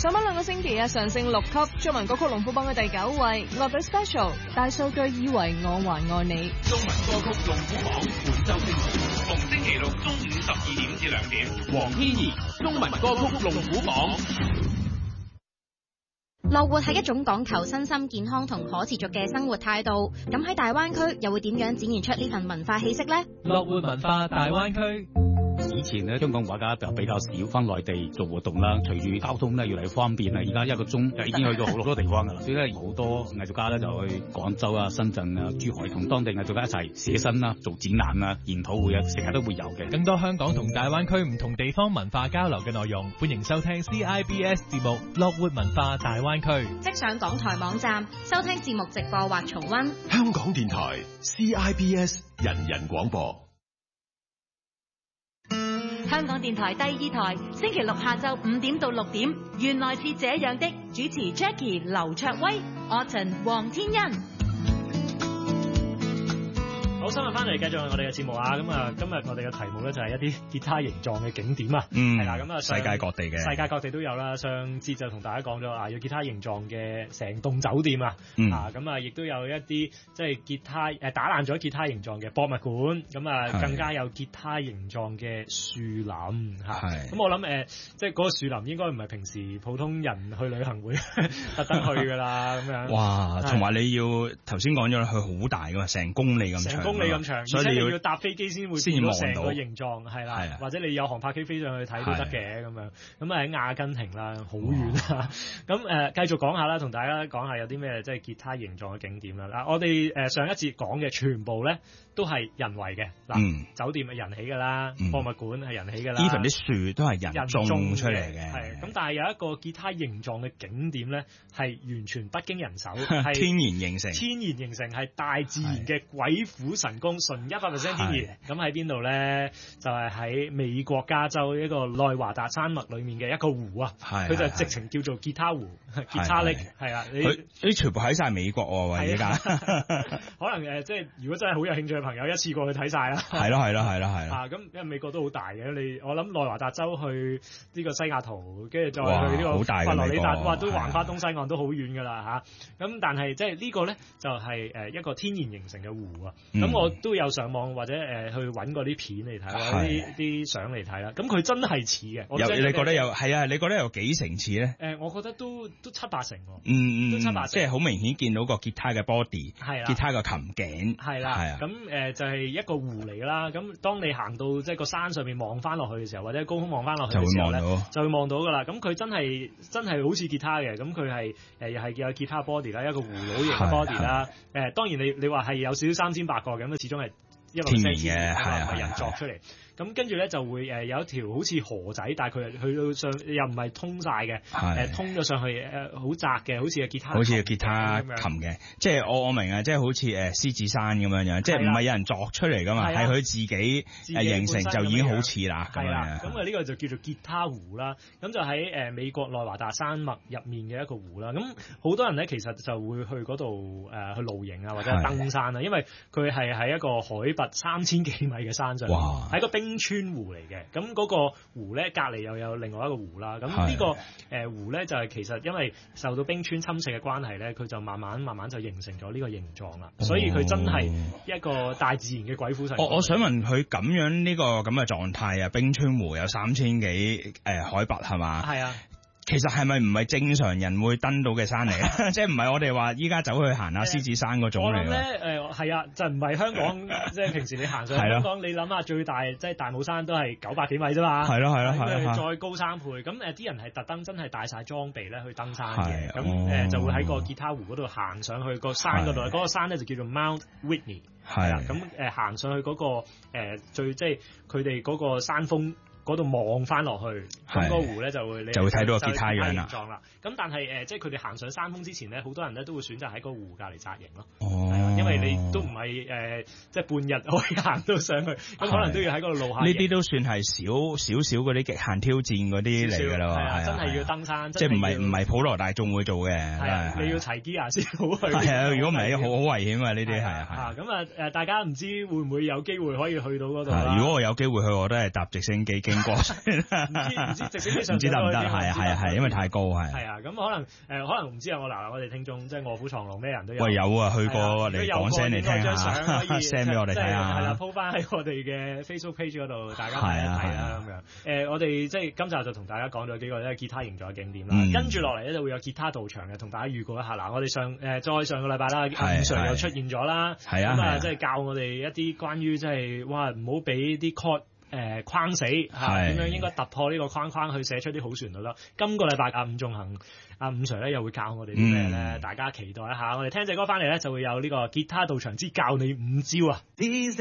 上返2個星期啊，上升6級，中文歌曲龍虎榜嘅第9位，樂隊 Special 大數據以為我還愛你。 中文歌曲龍虎榜本周星期，逢星期六中午12點至2點，黃天怡中文歌曲龍虎榜。 樂活係一種講求身心健康同可持續嘅生活態度，咁喺大灣區又會點樣展現出呢份文化氣息呢？ 樂活文化大灣區。 以前咧，香港畫家就比較少翻內地做活動啦。隨住交通咧越嚟越方便啦，而家1個鐘就已經去到好多地方噶啦。所以咧，好多藝術家咧就去廣州啊、深圳啊、珠海同當地藝術家一齊寫生啦、做展覽啊、研討會啊，成日都會有嘅。 更多香港同大灣區唔同地方文化交流嘅內容，歡迎收聽 CIBS 節目《樂活文化大灣區》。 即上港台網站收聽節目直播或重溫。 香港電台 CIBS 人人廣播。 香港電台第2台，星期六下晝5點到6點，原來是這樣的，主持 Jackie 劉卓威、Autumn 黃天恩。 好，新聞翻嚟，繼續我哋嘅節目啊！咁啊，今日我哋嘅題目咧就係一啲吉他形狀嘅景點啊，係啦，咁啊， 世界各地嘅， 世界各地都有啦。上節就同大家講咗啊，有吉他形狀嘅成棟酒店啊，咁啊，亦都有一啲即係吉他打爛咗吉他形狀嘅博物館，咁啊，更加有吉他形狀嘅樹林嚇。咁我諗即係嗰個樹林應該唔係平時普通人去旅行會特登去㗎啦，咁樣。 哇！同埋你要頭先講咗啦，佢好大㗎嘛，成公里咁長。公里咁長，而且你要搭飛機先會見到成個形狀，係啦，或者你有航拍機飛上去睇都得嘅咁樣。咁喺阿根廷啦，好遠啊！咁繼續講下啦，同大家講下有啲咩即係吉他形狀嘅景點啦。嗱，我哋上一節講嘅全部咧都係人為嘅。嗱，酒店係人起㗎啦，博物館係人起㗎啦 ，even 啲樹都係人種出嚟嘅。 係咁，但係有一個吉他形狀嘅景點咧，係完全不經人手，係天然形成， 係大自然嘅鬼斧神工，純100% 天然。咁喺邊度咧？就係喺美國加州一個內華達山脈裏面嘅一個湖啊。佢就直情叫做吉他湖，吉他力係啊。 你全部喺晒美國喎，而家可能即係如果真係好有興趣嘅朋友，一次過去睇晒啦。係咯。咁因為美國都好大嘅，我諗內華達州去呢個西雅圖，跟住再去呢個佛羅里達，哇，都橫跨東西岸都好遠㗎啦嚇。咁但係即係呢個咧就係一個天然形成嘅湖啊。咁我都有上網或者去揾過啲片嚟睇啦，啲相嚟睇啦。咁佢真係似嘅。 你覺得有係啊？你覺得有幾成似咧？ 我覺得都7-8成喎。 都7-8成，即係好明顯見到個吉他嘅 body，吉他個琴頸。係啦。咁就係一個湖嚟啦。咁當你行到即係個山上面望翻落去嘅時候，或者高空望翻落去嘅時候咧，就會望到㗎啦。咁佢真係好似吉他嘅。咁佢係又係有吉他 body 啦，一個葫蘆形嘅 body 啦。當然你話係有少少300-800個咁，始終係一個天然嘅，係人作出嚟。咁跟住咧就會有一條好似河仔，但係佢去到上又唔係通晒嘅，通咗上去好窄嘅，好似個吉他， 好似個吉他琴嘅。即係我明啊，即係好似獅子山咁樣樣，即係唔係有人作出嚟噶嘛，係佢自己形成就已經好似啦咁樣。 咁呢個就叫做吉他湖啦。咁就喺美國內華達山脈入面嘅一個湖啦。咁好多人咧其實就會去嗰度去露營啊，或者登山啊，因為佢係喺一個海拔3000幾米嘅山上，喺個冰川湖嚟嘅。咁嗰個湖咧隔離又有另外一個湖啦。咁呢個湖咧就係其實因為受到冰川侵蝕嘅關係咧，佢就慢慢就形成咗呢個形狀啦。所以佢真係一個大自然嘅鬼斧神工。 我想問佢咁樣呢個咁嘅狀態啊，冰川湖有3000幾海拔係嘛？係啊。其實係咪唔係正常人會登到嘅山嚟啊？即係唔係我哋話依家走去行下獅子山嗰種嚟？我諗咧係啊，就唔係香港即係平時你行上香港，你諗下最大即係大帽山都係900幾米啫嘛。係咯，再高3倍。咁啲人係特登真係帶晒裝備咧去登山嘅。咁就會喺個吉他湖嗰度行上去個山嗰度。嗰個山咧就叫做 Mount Whitney。係啦。咁行上去嗰個最即係佢哋嗰個山峰嗰度望翻落去，咁個湖咧就會睇到個吉他樣啦。咁但係即係佢哋行上山峰之前咧，好多人咧都會選擇喺個湖隔離紮營咯。因為你都唔係即係半日可以行到上去，咁可能都要喺嗰度露下營。呢啲都算係少嗰啲極限挑戰嗰啲嚟㗎啦。係啊，真係要登山，即係唔係普羅大眾會做嘅。係啊，你要齊 gear 先好去。係啊，如果唔係好危險啊！呢啲係啊。咁大家唔知會唔會有機會可以去到嗰度啦？如果我有機會去，我都係搭直升機。 經過， 唔知直升機上唔知得唔得？係，因為太高係。 係啊，咁可能唔知啊，我哋聽眾即係臥虎藏龍咩人都有。 喂，有啊，去過嚟講聲嚟聽下，send 俾我哋睇下。 係啦，鋪翻喺我哋嘅 Facebook page 嗰度，大家睇一睇啦咁樣。我哋即係今集就同大家講咗幾個咧吉他營造嘅景點啦。跟住落嚟咧就會有吉他道場嘅，同大家預告一下。嗱，我哋再上個禮拜啦，伍 Sir 又出現咗啦。係啊，咁啊，即係教我哋一啲關於即係哇，唔好俾啲 chord 框死嚇，點樣應該突破呢個框框去寫出啲好旋律啦。今個禮拜伍仲衡伍 Sir 咧又會教我哋啲咩咧？大家期待一下。我哋聽隻歌翻嚟咧就會有呢個吉他道場之教你5招啊！